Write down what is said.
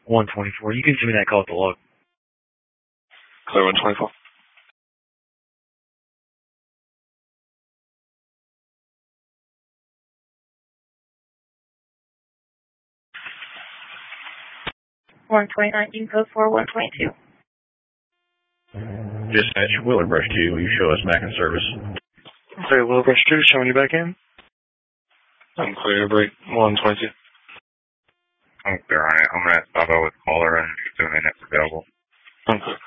124. You can send me that call at the log. Clear 124. Code 4122. Dispatch, Willowbrush 2, will you show us back in service? Okay, Willowbrush 2, showing you back in. I'm clear to break 122. I'm clear on it. I'm going to stop out with caller and see if it's available. I'm clear.